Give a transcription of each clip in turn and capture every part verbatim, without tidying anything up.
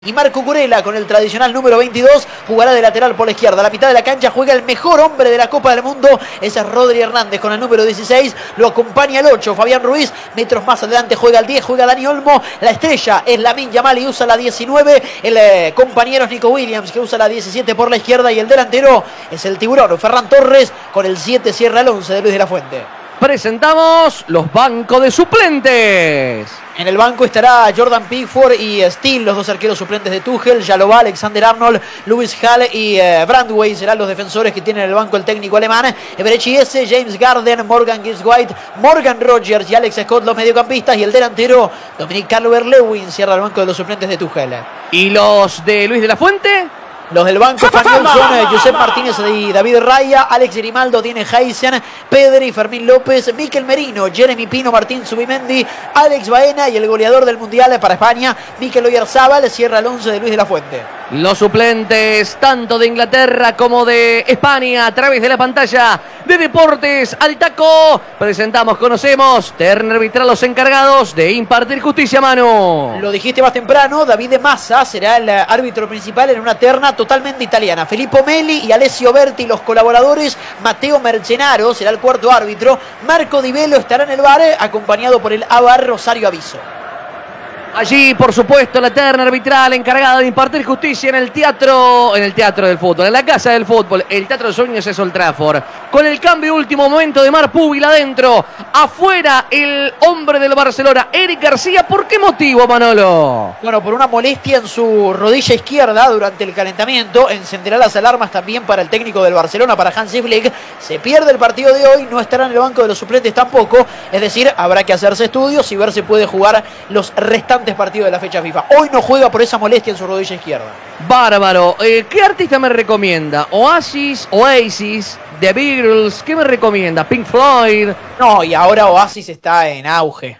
Y Marco Curela, con el tradicional número veintidós, jugará de lateral por la izquierda. A la mitad de la cancha juega el mejor hombre de la Copa del Mundo. Ese es Rodri Hernández con el número dieciséis. Lo acompaña el ocho, Fabián Ruiz. Metros más adelante juega el diez, juega Dani Olmo. La estrella es Lamine Yamal y usa la diecinueve. El eh, compañero es Nico Williams, que usa la diecisiete por la izquierda. Y el delantero es el tiburón, Ferran Torres. Con el siete cierra el once de Luis de la Fuente. Presentamos los bancos de suplentes. En el banco estará Jordan Pickford y Steele, los dos arqueros suplentes de Tuchel. Jalobah, Alexander Arnold, Lewis Hall y eh, Brandway serán los defensores que tiene en el banco el técnico alemán. Eberechi Eze, James Garden, Morgan Gibbs-White, Morgan Rogers y Alex Scott, los mediocampistas. Y el delantero, Dominic Calvert-Lewin, cierra el banco de los suplentes de Tuchel. ¿Y los de Luis de la Fuente? Los del banco español son eh, Josep Martínez y David Raya. Alex Grimaldo tiene Heisen, Pedri, Fermín López, Mikel Merino, Jeremy Pino, Martín Zubimendi, Alex Baena y el goleador del Mundial para España, Mikel Oyarzabal, cierra el once de Luis de la Fuente. Los suplentes tanto de Inglaterra como de España a través de la pantalla de Deportes al Taco. Presentamos, conocemos, terna arbitral, los encargados de impartir justicia, Manu. Lo dijiste más temprano, David de Massa será el árbitro principal en una terna totalmente italiana. Filippo Meli y Alessio Berti, los colaboradores. Matteo Mercenaro será el cuarto árbitro. Marco Di Velo estará en el V A R, acompañado por el A V A R Rosario Aviso. Allí, por supuesto, la terna arbitral encargada de impartir justicia en el teatro, en el teatro del fútbol, en la casa del fútbol. El teatro de sueños es Old Trafford. Con el cambio último momento de Marc Púbil adentro. Afuera el hombre del Barcelona, Eric García. ¿Por qué motivo, Manolo? Bueno, por una molestia en su rodilla izquierda durante el calentamiento. Encenderá las alarmas también para el técnico del Barcelona, para Hansi Flick. Se pierde el partido de hoy, no estará en el banco de los suplentes tampoco. Es decir, habrá que hacerse estudios y ver si puede jugar los restantes partidos de la fecha FIFA. Hoy no juega por esa molestia en su rodilla izquierda. Bárbaro. Eh, ¿Qué artista me recomienda? Oasis, Oasis, The Beatles. ¿Qué me recomienda? Pink Floyd. No, y ahora Oasis está en auge.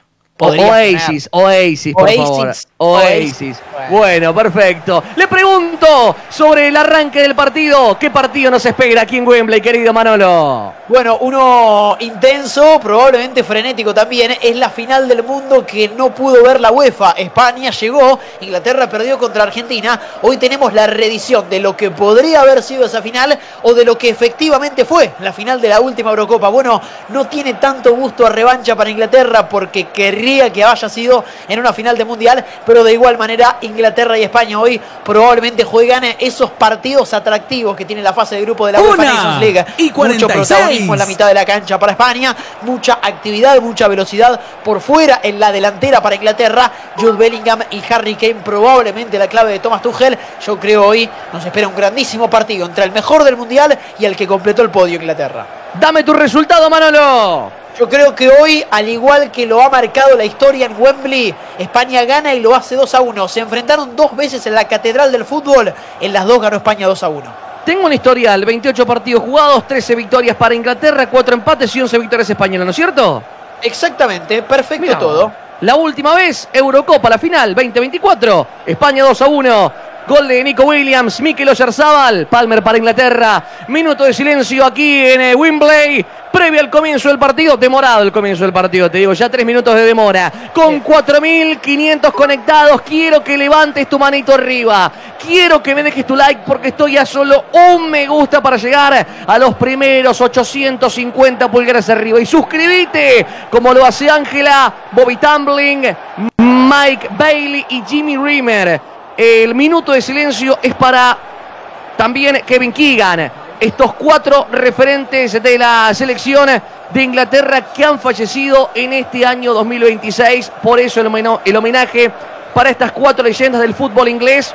Oasis, Oasis, por Oasis, favor. Oasis. Oasis. Bueno. Bueno, perfecto. Le pregunto sobre el arranque del partido. ¿Qué partido nos espera aquí en Wembley, querido Manolo? Bueno, uno intenso, probablemente frenético también. Es la final del mundo que no pudo ver la UEFA. España llegó, Inglaterra perdió contra Argentina. Hoy tenemos la reedición de lo que podría haber sido esa final o de lo que efectivamente fue la final de la última Eurocopa. Bueno, no tiene tanto gusto a revancha para Inglaterra porque querría que haya sido en una final de mundial, pero de igual manera Inglaterra y España hoy probablemente juegan esos partidos atractivos que tiene la fase de grupo de la UEFA Nations League. Y cuarenta y seis. Mucho protagonismo en la mitad de la cancha para España, mucha actividad, mucha velocidad por fuera en la delantera para Inglaterra. Jude Bellingham y Harry Kane probablemente la clave de Thomas Tuchel. Yo creo hoy nos espera un grandísimo partido entre el mejor del mundial y el que completó el podio, Inglaterra. Dame tu resultado, Manolo. Yo creo que hoy, al igual que lo ha marcado la historia en Wembley, España gana y lo hace dos a uno. Se enfrentaron dos veces en la Catedral del Fútbol. En las dos ganó España dos a uno. Tengo un historial, veintiocho partidos jugados, trece victorias para Inglaterra, cuatro empates y once victorias españolas, ¿no es cierto? Exactamente, perfecto. Mirá, todo. La última vez, Eurocopa, la final, veinte veinticuatro, España dos a uno. Gol de Nico Williams, Mikel Oyarzabal, Palmer para Inglaterra. Minuto de silencio aquí en eh, Wembley. Previo al comienzo del partido, demorado el comienzo del partido, te digo, ya tres minutos de demora. Con cuatro mil quinientos conectados, quiero que levantes tu manito arriba. Quiero que me dejes tu like porque estoy a solo un me gusta para llegar a los primeros ochocientos cincuenta pulgares arriba. Y suscríbete, como lo hace Ángela, Bobby Tumbling, Mike Bailey y Jimmy Rimmer. El minuto de silencio es para también Kevin Keegan. Estos cuatro referentes de la selección de Inglaterra que han fallecido en este año dos mil veintiséis. Por eso el, el homenaje para estas cuatro leyendas del fútbol inglés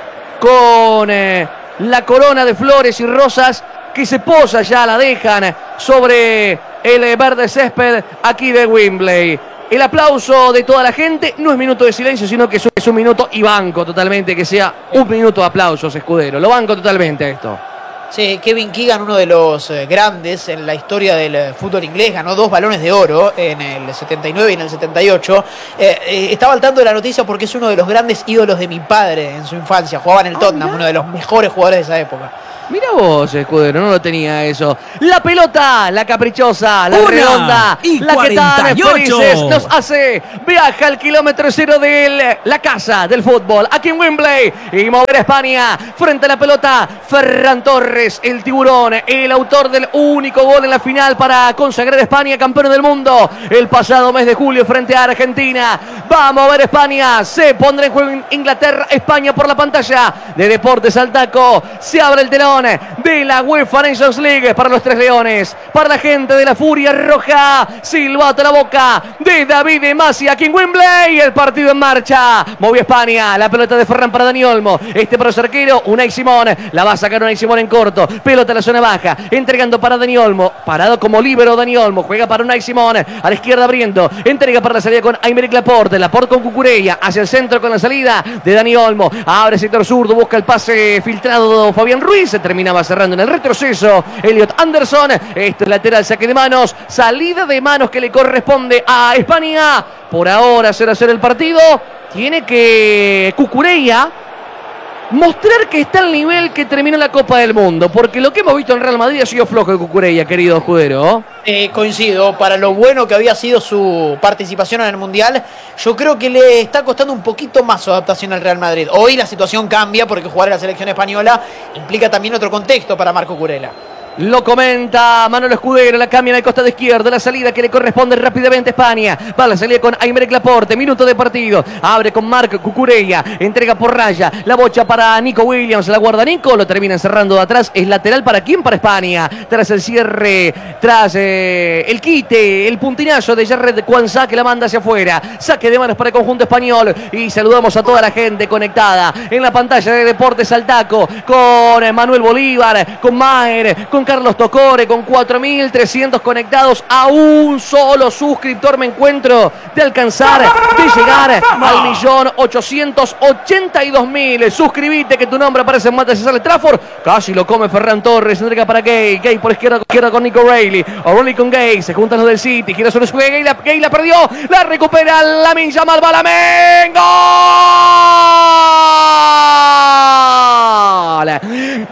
con eh, la corona de flores y rosas que se posa, ya la dejan sobre el verde césped aquí de Wembley. El aplauso de toda la gente no es minuto de silencio, sino que es un minuto y banco totalmente que sea un minuto de aplausos, Escudero. Lo banco totalmente esto. Sí, Kevin Keegan, uno de los eh, grandes en la historia del eh, fútbol inglés, ganó dos balones de oro en el setenta y nueve y en el setenta y ocho. Eh, eh, estaba al tanto de la noticia porque es uno de los grandes ídolos de mi padre en su infancia. Jugaba en el Tottenham, uno de los mejores jugadores de esa época. Mira vos, Escudero, no lo tenía eso. La pelota, la caprichosa, la Una redonda, y la que tan cuarenta y ocho. felices nos hace. Viaja al kilómetro cero de la casa del fútbol, aquí en Wembley. Y mover a España frente a la pelota. Ferran Torres, el tiburón, el autor del único gol en la final para consagrar a España campeón del mundo el pasado mes de julio frente a Argentina. Va a mover España, se pondrá en juego Inglaterra, España por la pantalla de Deportes al Taco. Se abre el telón de la UEFA Nations League para los Tres Leones, para la gente de la Furia Roja. Silbato a la boca de David de Masi aquí en Wembley. El partido en marcha. Movió España. La pelota de Ferran para Dani Olmo. Este para su arquero, Unai Simón. La va a sacar Unai Simón en corto. Pelota a la zona baja. Entregando para Dani Olmo. Parado como líbero Dani Olmo. Juega para Unai Simón. A la izquierda abriendo. Entrega para la salida con Aymeric Laporte. Laporte con Cucurella. Hacia el centro con la salida de Dani Olmo. Abre sector zurdo. Busca el pase filtrado Fabián Ruiz. Se terminaba cerrando en el retroceso Elliot Anderson. Este es lateral, saque de manos. Salida de manos que le corresponde a España. Por ahora cero a cero el partido. Tiene que Cucurella mostrar que está al nivel que terminó la Copa del Mundo, porque lo que hemos visto en Real Madrid ha sido flojo de Cucurella, querido Escudero. Eh, coincido, para lo bueno que había sido su participación en el Mundial, yo creo que le está costando un poquito más su adaptación al Real Madrid. Hoy la situación cambia porque jugar en la selección española implica también otro contexto para Marco Cucurella. Lo comenta Manuel Escudero, la cambia en el costado izquierdo, la salida que le corresponde rápidamente a España. Va la salida con Aymeric Laporte, minuto de partido. Abre con Marc Cucurella, entrega por raya, la bocha para Nico Williams, la guarda Nico, lo termina cerrando de atrás. Es lateral para quién, para España. Tras el cierre, tras eh, el quite, el puntinazo de Jared Kwanzaa que la manda hacia afuera. Saque de manos para el conjunto español. Y saludamos a toda la gente conectada en la pantalla de Deportes al Taco, con Manuel Bolívar, con Maher, con Carlos Tocore, con cuatro mil trescientos conectados. A un solo suscriptor me encuentro de alcanzar, de llegar al millón ochocientos ochenta y dos mil. Suscribite que tu nombre aparece en Mata César Trafford. Casi lo come Ferran Torres, entrega para Gay, Gay por izquierda, izquierda con Nico O'Reilly, O'Reilly con Gay, se juntan los del City, gira sobre su Gay, la, Gay la perdió, la recupera Lamine Yamal, va Lamine, ¡gol!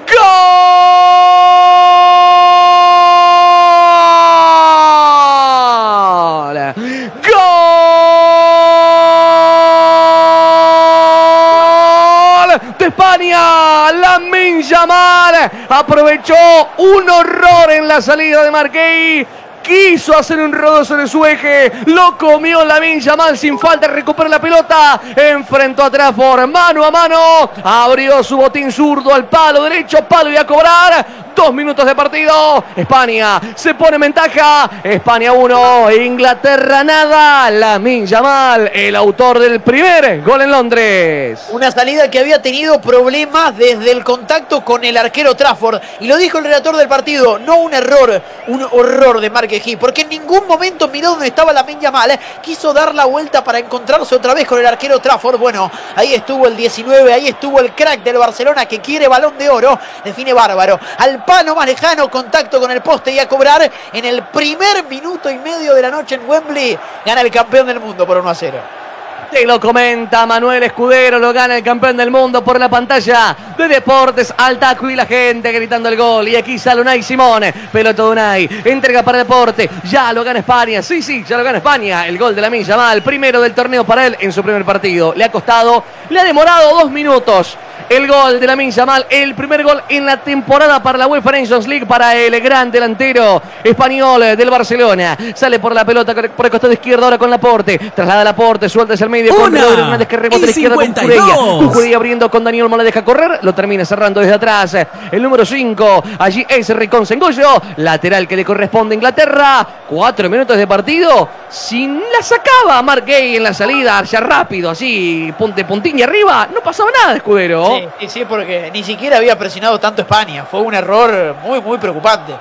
De España, Lamine Yamal aprovechó un horror en la salida de Marquey. Quiso hacer un rodo sobre su eje, lo comió Lamine Yamal sin falta, recupera la pelota, enfrentó a Trafford mano a mano, abrió su botín zurdo al palo derecho, palo y a cobrar. Dos minutos de partido, España se pone en ventaja, España uno, Inglaterra nada. Lamine Yamal, el autor del primer gol en Londres. Una salida que había tenido problemas desde el contacto con el arquero Trafford, y lo dijo el relator del partido, no un error, un horror de Marc Guehi, porque en ningún momento miró dónde estaba Lamine Yamal, quiso dar la vuelta para encontrarse otra vez con el arquero Trafford. Bueno, ahí estuvo el diecinueve, ahí estuvo el crack del Barcelona que quiere Balón de Oro, define bárbaro, al palo más lejano, contacto con el poste y a cobrar en el primer minuto y medio de la noche en Wembley. Gana el campeón del mundo por uno a cero. Te lo comenta Manuel Escudero, lo gana el campeón del mundo por la pantalla de Deportes al Taco y la gente gritando el gol. Y aquí sale Unai Simón, pelota de Unai, entrega para Deporte, ya lo gana España, sí, sí, ya lo gana España. El gol de Lamine Yamal, primero del torneo para él en su primer partido. Le ha costado, le ha demorado dos minutos. El gol de Lamine Yamal, el primer gol en la temporada para la UEFA Nations League para el gran delantero español del Barcelona. Sale por la pelota por el costado izquierdo ahora con Laporte. Traslada Laporte, suelta hacia el medio con Rodri Hernández que rebota a la izquierda con Cucurella. Cucurella abriendo con Dani Olmo, la deja correr. Lo termina cerrando desde atrás. El número cinco, allí es Ricón Sengollo. Lateral que le corresponde a Inglaterra. Cuatro minutos de partido. Sin la sacaba Marc Guehi en la salida, ya rápido, así, punte puntín y arriba. No pasaba nada, Escudero. Sí, sí, sí, porque ni siquiera había presionado tanto España. Fue un error muy, muy preocupante.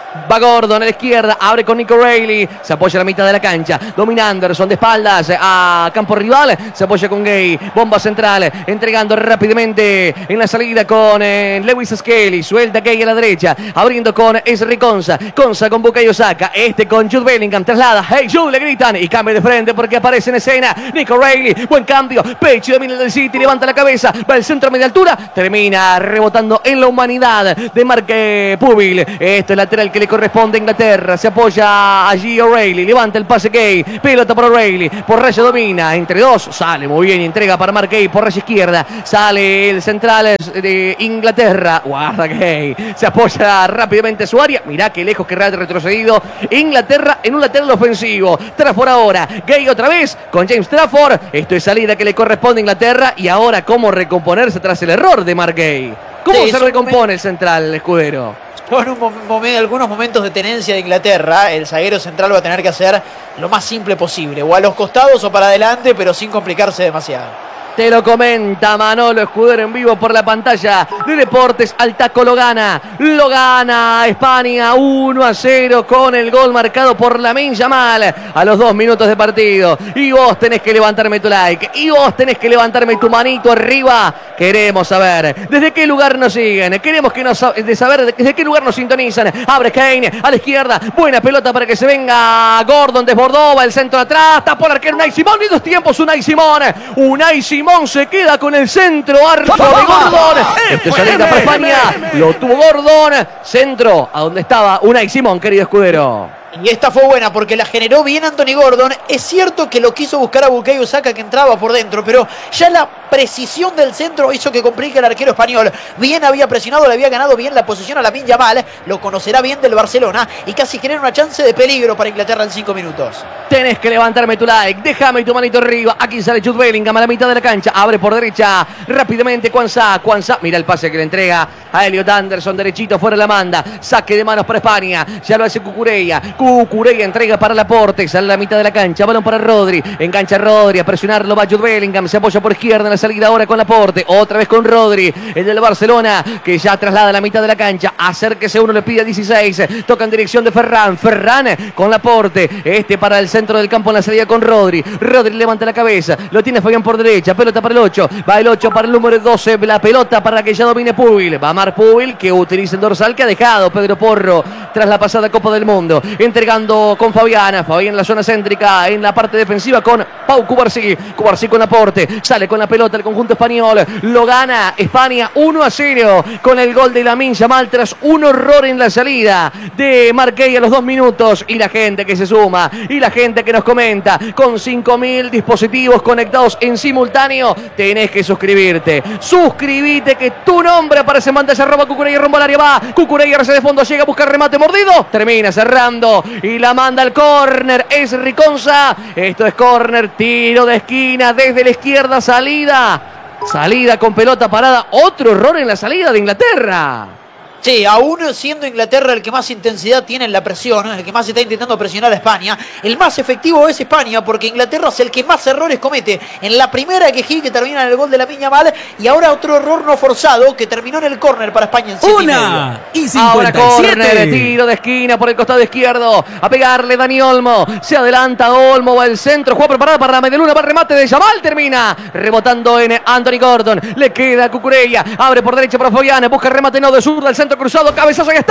Va Gordon a la izquierda, abre con Nico Reilly, se apoya a la mitad de la cancha, domina Anderson de espaldas a campo rival, se apoya con Gay, bomba central, entregando rápidamente en la salida con eh, Lewis Skelly, suelta Gay a la derecha, abriendo con Esri Konsa, Konsa con Bukayo Saka, este con Jude Bellingham, traslada, hey Jude, le gritan y cambia de frente porque aparece en escena Nico Reilly, buen cambio, Pechi domina el del City, levanta la cabeza, va al centro a media altura, termina rebotando en la humanidad de Mark Pubil, este lateral que le corresponde a Inglaterra, se apoya allí O'Reilly, levanta el pase Gay, pelota para O'Reilly, por raya domina, entre dos, sale muy bien, entrega para Mark Gay, por raya izquierda, sale el central de Inglaterra, guarda Gay, se apoya rápidamente a su área, mirá que lejos que ha retrocedido Inglaterra en un lateral ofensivo, Trafford ahora, Gay otra vez con James Trafford, esto es salida que le corresponde a Inglaterra y ahora cómo recomponerse tras el error de Mark Gay. ¿Cómo sí, se recompone el central, Escudero? Con un momento, algunos momentos de tenencia de Inglaterra, el zaguero central va a tener que hacer lo más simple posible, o a los costados o para adelante, pero sin complicarse demasiado. Te lo comenta Manolo Escudero en vivo por la pantalla de Deportes Altaco. Lo gana, lo gana España uno a cero con el gol marcado por Lamine Yamal a los dos minutos de partido. Y vos tenés que levantarme tu like, y vos tenés que levantarme tu manito arriba. Queremos saber desde qué lugar nos siguen, queremos que nos, de saber desde qué lugar nos sintonizan. Abre Kane a la izquierda, buena pelota para que se venga Gordon, desbordó, va el centro atrás, tapó el arquero Unai Simón, y dos tiempos Unai Simón, Unai Simón se queda con el centro, arco de Gordon. Esta salida para España, lo tuvo Gordon, centro a donde estaba Unai Simón, querido Escudero. Y esta fue buena porque la generó bien Anthony Gordon. Es cierto que lo quiso buscar a Bukayo Saka, que entraba por dentro, pero ya la precisión del centro hizo que complique el arquero español. Bien había presionado, le había ganado bien la posición a Lamine Yamal, lo conocerá bien del Barcelona y casi genera una chance de peligro para Inglaterra en cinco minutos. Tenés que levantarme tu like, déjame tu manito arriba. Aquí sale Jude Bellingham a la mitad de la cancha, abre por derecha rápidamente Kwanza, Kwanza, mira el pase que le entrega a Elliot Anderson, derechito fuera la manda, saque de manos para España, ya lo hace Cucurella, Cucurella entrega para Laporte, sale a la mitad de la cancha, balón para Rodri, engancha Rodri, a presionarlo va Jude Bellingham, se apoya por izquierda en la salida ahora con Laporte, otra vez con Rodri, el del Barcelona, que ya traslada a la mitad de la cancha, acérquese uno, le pide a dieciséis, toca en dirección de Ferran, Ferran con Laporte, este para el centro del campo en la salida con Rodri, Rodri levanta la cabeza, lo tiene Fabián por derecha, pelota para el ocho, va el ocho para el número doce, la pelota para que ya domine Pubil, va Marc Pubil, que utiliza el dorsal que ha dejado Pedro Porro tras la pasada Copa del Mundo, entregando con Fabián, Fabián en la zona céntrica, en la parte defensiva con Pau Cubarsí, Cubarsí con aporte, sale con la pelota el conjunto español, lo gana España uno a cero con el gol de Lamine Yamal tras un horror en la salida de Mark Gay a los dos minutos, y la gente que se suma, y la gente que nos comenta, con cinco mil dispositivos conectados en simultáneo, tenés que suscribirte, suscribite que tu nombre aparece en pantalla, arroba Cucurella, rumbo al área va, Cucurella de fondo, llega a buscar remate mordido, termina cerrando, y la manda al córner, es Riconza, esto es córner, tiro de esquina desde la izquierda, salida, salida con pelota parada, otro error en la salida de Inglaterra. Sí, aún siendo Inglaterra el que más intensidad tiene en la presión, el que más está intentando presionar a España, el más efectivo es España, porque Inglaterra es el que más errores comete. En la primera que Gil, que termina en el gol de Lamine Yamal, y ahora otro error no forzado que terminó en el córner para España en siete Una y medio. Ahora córner, tiro de esquina por el costado izquierdo, a pegarle Dani Olmo, se adelanta Olmo, va al centro, juega preparada para la medialuna, para el remate de Yamal, termina rebotando en Anthony Gordon, le queda Cucurella, abre por derecha para Fabián, busca el remate no de zurda, el centro cruzado, cabezazo, y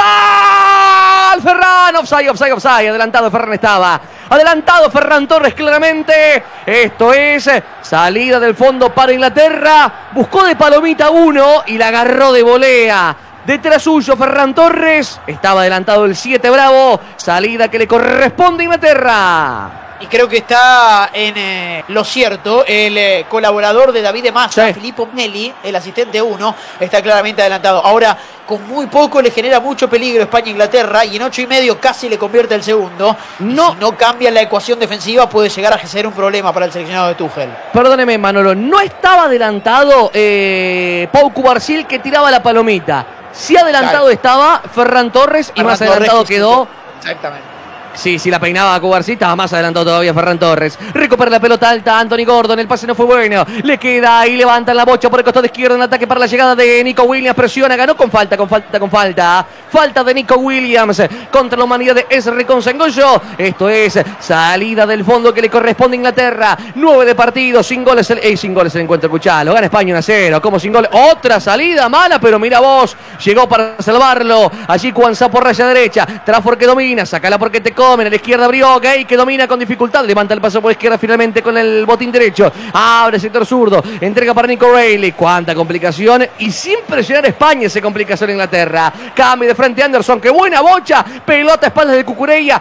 está el Ferran, offside, offside, offside, adelantado Ferran estaba, adelantado Ferran Torres claramente, esto es salida del fondo para Inglaterra, buscó de palomita uno y la agarró de volea. Detrás suyo Ferran Torres, estaba adelantado el siete Bravo, salida que le corresponde a Inglaterra. Y creo que está en eh, lo cierto el eh, colaborador de David de Massa, sí. Filippo Meli, el asistente uno, está claramente adelantado. Ahora, con muy poco le genera mucho peligro España-Inglaterra, y en ocho y medio casi le convierte el segundo. No. Si no cambia la ecuación defensiva, puede llegar a ser un problema para el seleccionado de Tuchel. Perdóneme, Manolo, no estaba adelantado eh, Pau Cubarsí, que tiraba la palomita. Sí adelantado claro. estaba Ferran Torres, y Ferran más adelantado Torres, quedó... Exactamente. Sí, sí, la peinaba Cubarsita, más adelantado todavía Ferran Torres. Recupera la pelota alta Anthony Gordon, el pase no fue bueno. Le queda y levanta la bocha por el costado izquierdo en ataque para la llegada de Nico Williams. Presiona, ganó con falta, con falta, con falta. Falta de Nico Williams contra la humanidad de Ezri Konsengoyo. Esto es salida del fondo que le corresponde a Inglaterra. Nueve de partido, sin goles, el, eh, sin goles el encuentro, escuchalo. Gana España uno a cero, como sin goles. Otra salida mala, pero mira vos, llegó para salvarlo. Allí Kwanzaa por raya derecha. Trafford que domina, sacala porque te comen. A la izquierda abrió, Gay que domina con dificultad. Levanta el paso por izquierda finalmente con el botín derecho. Abre el sector zurdo. Entrega para Nico Reilly. Cuánta complicación. Y sin presionar a España se complica sobre Inglaterra. Cambio de frente Anderson. Qué buena bocha. Pelota a espaldas de Cucurella.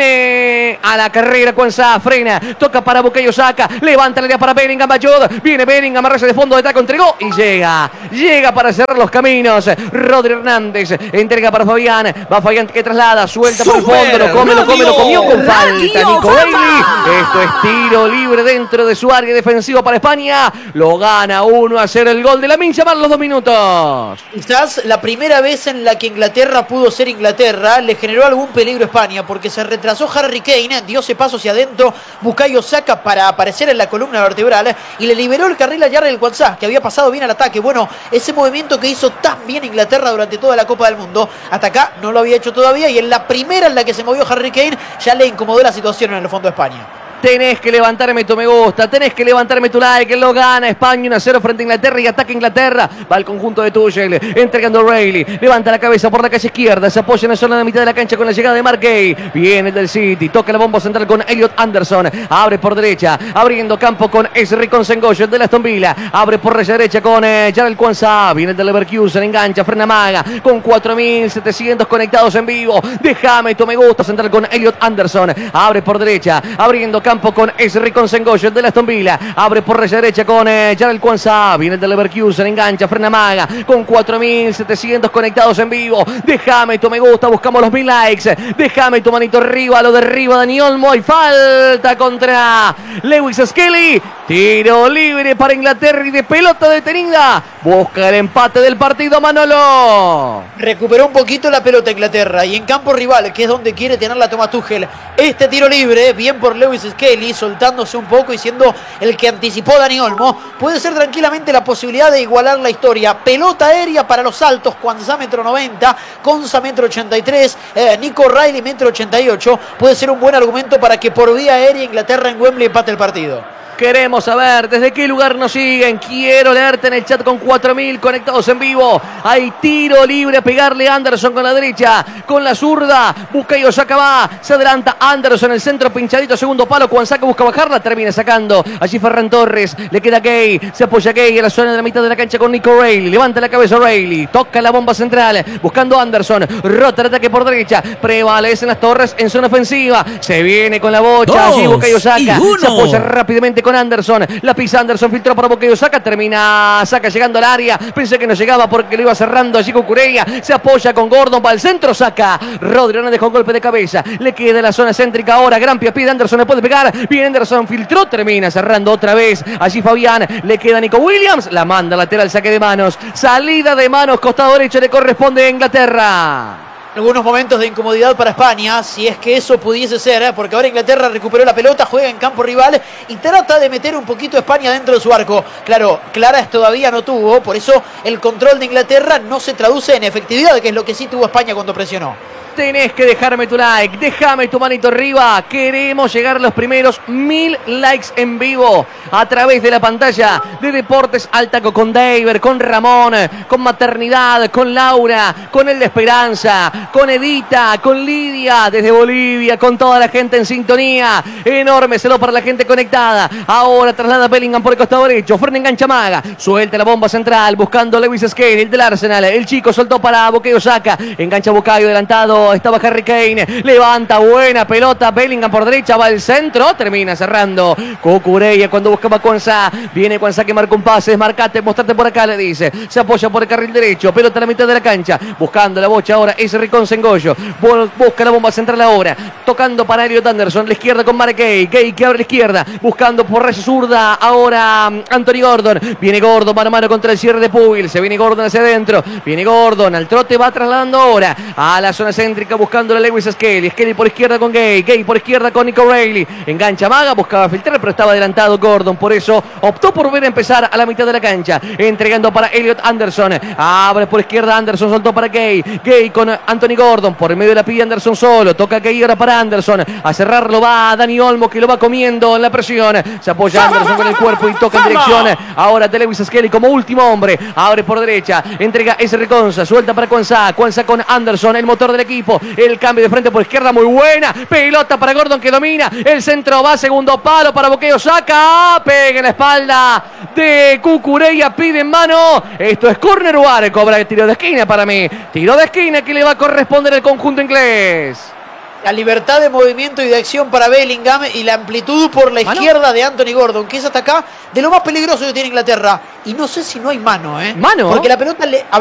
Viene a la carrera Kwanzaa. Frena. Toca para Bukayo Saka. Levanta la idea para Bellingham. Bayud. Viene Bellingham. Raya de fondo de taco. Entregó y llega. Llega para cerrar los caminos. Rodri Hernández. Entrega para Fabián. Va Fabián que traslada. Suelta por el fondo. Lo come, lo come. Lo comió con falta Nico Bailey. Esto es tiro libre dentro de su área defensiva para España. Lo gana uno a cero el gol de Lamine Yamal los dos minutos. Quizás la primera vez en la que Inglaterra pudo ser Inglaterra le generó algún peligro a España porque se retrasó Harry Kane, dio ese paso hacia adentro Bukayo Saka para aparecer en la columna vertebral y le liberó el carril a Jarrell Kwanzaa que había pasado bien al ataque. Bueno, ese movimiento que hizo tan bien Inglaterra durante toda la Copa del Mundo, hasta acá no lo había hecho todavía y en la primera en la que se movió Harry Kane ya le incomodó la situación en el fondo de España. Tenés que levantarme tu me gusta, tenés que levantarme tu like, lo gana España uno a cero frente a Inglaterra y ataca Inglaterra. Va al conjunto de Tuchel, entregando a Reilly, levanta la cabeza por la calle izquierda, se apoya en la zona de mitad de la cancha con la llegada de Mark Gay. Viene del City, toca la bomba central con Elliot Anderson, abre por derecha, abriendo campo con Ezri Konsengoyo de Aston Villa, abre por raya derecha con eh, Jarrell Kwanzaa, viene del Leverkusen, engancha, frena maga, con cuatro mil setecientos conectados en vivo. Déjame tu me gusta, central con Elliot Anderson, abre por derecha, abriendo campo con Ezri Konsengoyo de Aston Villa, abre por raya derecha con eh, Jarrell Kwanzaa, viene del Leverkusen, engancha, frena maga, con cuatro mil setecientos conectados en vivo. Déjame tu me gusta, buscamos los mil likes, déjame tu manito arriba, lo derriba Dani Olmo y falta contra Lewis Skelly. Tiro libre para Inglaterra y de pelota detenida busca el empate del partido Manolo. Recuperó un poquito la pelota Inglaterra y en campo rival, que es donde quiere tenerla Thomas Tuchel, este tiro libre, bien por Lewis Skelly, soltándose un poco y siendo el que anticipó Dani Olmo, puede ser tranquilamente la posibilidad de igualar la historia. Pelota aérea para los altos, Kwanzaa metro noventa, Konsa metro ochenta y tres, eh, Nico Reilly metro ochenta y ocho, puede ser un buen argumento para que por vía aérea Inglaterra en Wembley empate el partido. Queremos saber desde qué lugar nos siguen. Quiero leerte en el chat con cuatro mil conectados en vivo. Hay tiro libre, pegarle Anderson con la derecha, con la zurda. Bukayo Saka va, se adelanta Anderson en el centro, pinchadito, segundo palo. Kwanzaa busca bajarla, termina sacando. Allí Ferran Torres, le queda Gay, se apoya Gay en la zona de la mitad de la cancha con Nico Reilly. Levanta la cabeza Reilly, toca la bomba central, buscando Anderson. Rota el ataque por derecha, prevalecen las Torres en zona ofensiva. Se viene con la bocha, allí Bukayo Saka, se apoya rápidamente con Anderson, la pisa Anderson, filtró para Bukayo Saka, termina Saka llegando al área, pensé que no llegaba porque lo iba cerrando allí Cucurella, se apoya con Gordon, para el centro Saka, Rodri Hernández con golpe de cabeza, le queda la zona céntrica ahora, gran pie de Anderson, le puede pegar, bien Anderson, filtró, termina cerrando otra vez, allí Fabián, le queda Nico Williams, la manda lateral, saque de manos, salida de manos, costado derecho le corresponde a Inglaterra. Algunos momentos de incomodidad para España, si es que eso pudiese ser, ¿eh? Porque ahora Inglaterra recuperó la pelota, juega en campo rival y trata de meter un poquito a España dentro de su arco. Claro, claras todavía no tuvo, por eso el control de Inglaterra no se traduce en efectividad, que es lo que sí tuvo España cuando presionó. Tenés que dejarme tu like, déjame tu manito arriba. Queremos llegar a los primeros mil likes en vivo a través de la pantalla de Deportes al Taco con David, con Ramón, con Maternidad, con Laura, con El de Esperanza, con Edita, con Lidia desde Bolivia, con toda la gente en sintonía. Enorme saludo para la gente conectada. Ahora traslada Bellingham por el costado derecho. Frena engancha Maga, suelta la bomba central buscando Lewis Skelly, el del Arsenal. El chico soltó para Bukayo Saka, engancha Bukayo adelantado. Estaba Harry Kane, levanta buena pelota, Bellingham por derecha, va al centro, termina cerrando Cucurella cuando buscaba Kwanzaa, viene Kwanzaa que marca un pase, desmarcate, mostrate por acá, le dice, se apoya por el carril derecho, pelota a la mitad de la cancha, buscando la bocha ahora, Ezri Konsengoyo, busca la bomba central ahora, tocando para Elliot Anderson, la izquierda con Mark Gay, Gay que abre la izquierda, buscando por raya zurda, ahora Anthony Gordon, viene Gordon mano a mano contra el cierre de Pubil, se viene Gordon hacia adentro, viene Gordon, al trote va trasladando ahora a la zona central, excéntrica buscando a Lewis Skelly. Skelly por izquierda con Gay. Gay por izquierda con Nico Reilly. Engancha Maga, buscaba filtrar, pero estaba adelantado Gordon. Por eso optó por ver empezar a la mitad de la cancha. Entregando para Elliot Anderson. Abre por izquierda Anderson, soltó para Gay. Gay con Anthony Gordon. Por el medio de la pilla Anderson solo. Toca Gay ahora para Anderson. A cerrarlo va Dani Olmo, que lo va comiendo en la presión. Se apoya Anderson con el cuerpo y toca en dirección ahora de Lewis Skelly como último hombre. Abre por derecha. Entrega ese Reconza. Suelta para Kwanzaa. Kwanzaa con Anderson, el motor del equipo. El cambio de frente por izquierda, muy buena. Pelota para Gordon que domina. El centro va, segundo palo para Boqueo. Saca. Pega en la espalda de Cucurella. Pide en mano. Esto es córner o arco. Cobra el tiro de esquina para mí. Tiro de esquina que le va a corresponder al conjunto inglés. La libertad de movimiento y de acción para Bellingham y la amplitud por la ¿Mano? izquierda de Anthony Gordon, que es hasta acá de lo más peligroso que tiene Inglaterra. Y no sé si no hay mano, ¿eh? ¿Mano? Porque la pelota le...